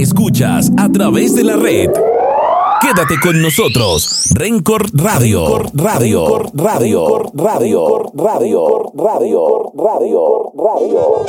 escuchas a través de la red. Quédate con nosotros. Rencor Radio. Radio. Radio. Radio. Radio. Radio. Radio. Radio.